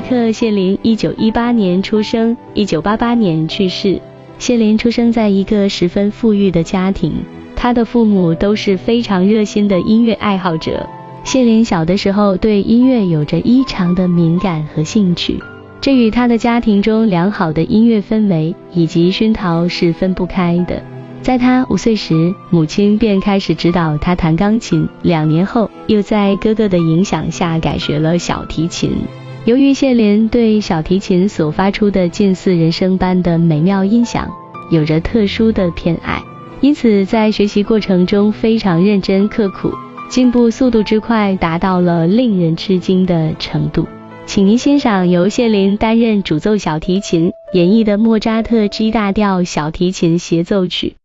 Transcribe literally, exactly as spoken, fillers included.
克·谢林一九一八年出生，一九八八年去世。谢林出生在一个十分富裕的家庭，他的父母都是非常热心的音乐爱好者。谢林小的时候对音乐有着异常的敏感和兴趣，这与他的家庭中良好的音乐氛围以及熏陶是分不开的。在他五岁时，母亲便开始指导他弹钢琴，两年后又在哥哥的影响下改学了小提琴。由于谢林对小提琴所发出的近似人声般的美妙音响有着特殊的偏爱，因此在学习过程中非常认真刻苦，进步速度之快达到了令人吃惊的程度。请您欣赏由谢林担任主奏小提琴演绎的莫扎特 G 大调小提琴协奏曲。